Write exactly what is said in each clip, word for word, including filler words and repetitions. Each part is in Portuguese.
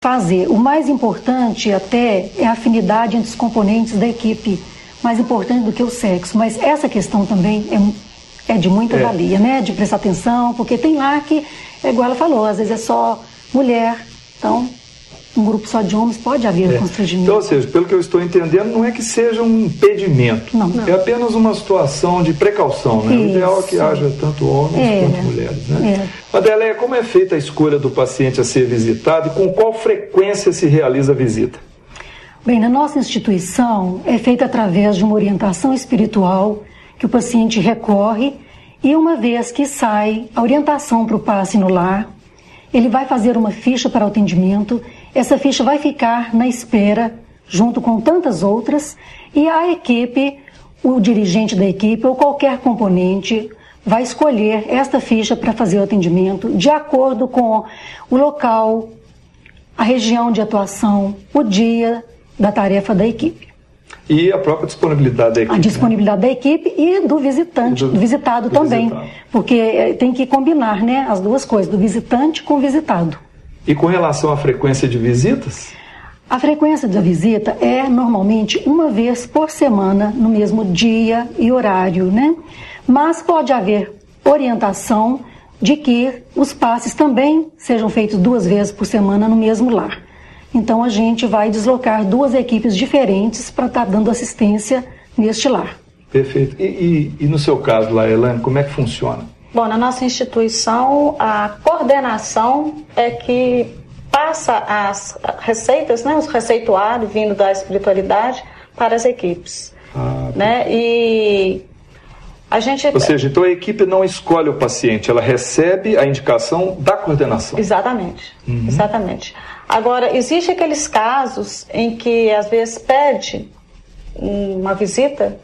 fazer. O mais importante até é a afinidade entre os componentes da equipe, mais importante do que o sexo. Mas essa questão também é, é de muita é. valia, né? De prestar atenção, porque tem lá que, é igual ela falou, às vezes é só mulher, então um grupo só de homens pode haver é. constrangimento. Então, ou seja, pelo que eu estou entendendo, não é que seja um impedimento, não, não. é apenas uma situação de precaução, né? O ideal é que haja tanto homens é. quanto mulheres, né? É. Adélia, como é feita a escolha do paciente a ser visitado e com qual frequência se realiza a visita? Bem, na nossa instituição é feita através de uma orientação espiritual que o paciente recorre e uma vez que sai a orientação para o passe no lar, ele vai fazer uma ficha para o atendimento. Essa ficha vai ficar na espera, junto com tantas outras, e a equipe, o dirigente da equipe ou qualquer componente vai escolher esta ficha para fazer o atendimento de acordo com o local, a região de atuação, o dia da tarefa da equipe. E a própria disponibilidade da equipe. A disponibilidade né? da equipe e do visitante, do, do visitado do também, visitado. Porque tem que combinar, né, as duas coisas, do visitante com o visitado. E com relação à frequência de visitas? A frequência da visita é normalmente uma vez por semana, no mesmo dia e horário, né? Mas pode haver orientação de que os passes também sejam feitos duas vezes por semana no mesmo lar. Então a gente vai deslocar duas equipes diferentes para estar dando assistência neste lar. Perfeito. E, e, e no seu caso lá, Elaine, como é que funciona? Bom, na nossa instituição, a coordenação é que passa as receitas, né, os receituários vindo da espiritualidade para as equipes. Ah, né? E a gente... Ou seja, então a equipe não escolhe o paciente, ela recebe a indicação da coordenação. Exatamente, uhum. exatamente. Agora, existem aqueles casos em que às vezes pede uma visita.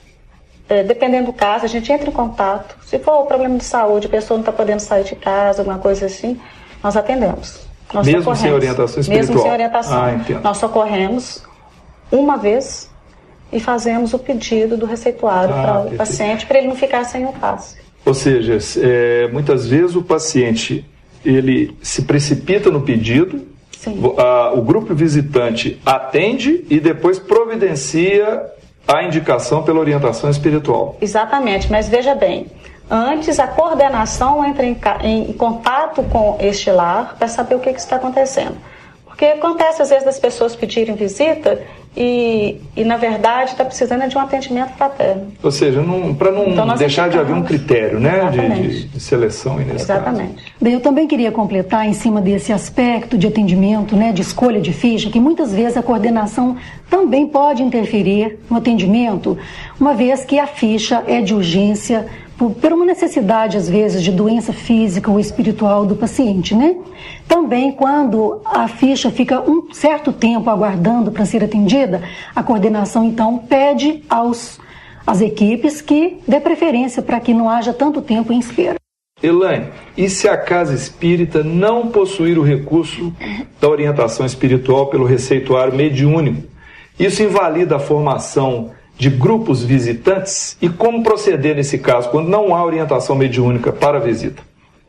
É, dependendo do caso, a gente entra em contato. Se for um problema de saúde, a pessoa não está podendo sair de casa, alguma coisa assim, nós atendemos. Nós Mesmo socorremos. sem orientação espiritual? Mesmo sem orientação. Ah, entendo. Nós socorremos uma vez e fazemos o pedido do receituário ah, para o paciente, para ele não ficar sem o passe. Ou seja, é, muitas vezes o paciente ele se precipita no pedido, a, o grupo visitante atende e depois providencia a indicação pela orientação espiritual. Exatamente, mas veja bem, antes a coordenação entra em, em contato com este lar para saber o que, que está acontecendo. Porque acontece às vezes das pessoas pedirem visita e, e na verdade está precisando de um atendimento fraterno. Ou seja, para não então, deixar de haver um critério, né, de, de, de seleção. Nesse Exatamente. Caso. Bem, eu também queria completar em cima desse aspecto de atendimento, né, de escolha de ficha, que muitas vezes a coordenação também pode interferir no atendimento, uma vez que a ficha é de urgência por, por uma necessidade, às vezes, de doença física ou espiritual do paciente, né? Também, quando a ficha fica um certo tempo aguardando para ser atendida, a coordenação, então, pede aos, às equipes que dê preferência para que não haja tanto tempo em espera. Elaine, e se a casa espírita não possuir o recurso da orientação espiritual pelo receituário mediúnico? Isso invalida a formação de grupos visitantes? E como proceder nesse caso, quando não há orientação mediúnica para a visita?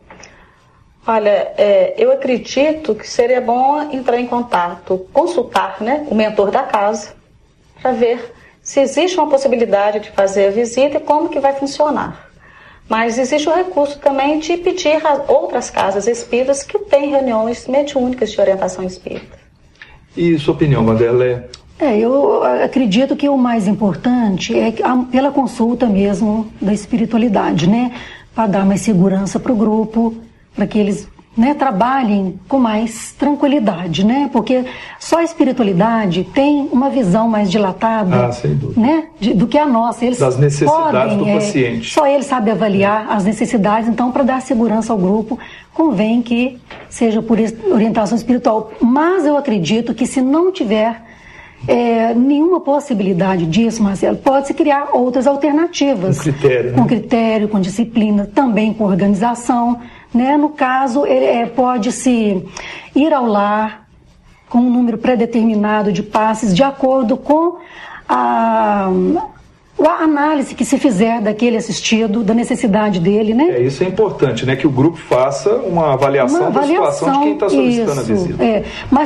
Olha, é, eu acredito que seria bom entrar em contato, consultar, né, o mentor da casa, para ver se existe uma possibilidade de fazer a visita e como que vai funcionar. Mas existe o recurso também de pedir a outras casas espíritas que têm reuniões mediúnicas de orientação espírita. E sua opinião, Vanderlei? É, eu acredito que o mais importante é a, pela consulta mesmo da espiritualidade, né? Para dar mais segurança para o grupo, para que eles, né, trabalhem com mais tranquilidade, né? Porque só a espiritualidade tem uma visão mais dilatada, ah, sem dúvida. Né, de, do que a nossa. Eles das necessidades podem, do é, paciente. Só ele sabe avaliar é. as necessidades, então, para dar segurança ao grupo, convém que seja por orientação espiritual. Mas eu acredito que se não tiver É, nenhuma possibilidade disso, Marcelo, pode-se criar outras alternativas. Com critério, né? Com critério, com disciplina, também com organização, né? No caso, é, pode-se ir ao lar com um número pré-determinado de passes, de acordo com a, a análise que se fizer daquele assistido, da necessidade dele, né? É, isso é importante, né? Que o grupo faça uma avaliação, uma avaliação da situação de quem está solicitando isso, a visita. É, mas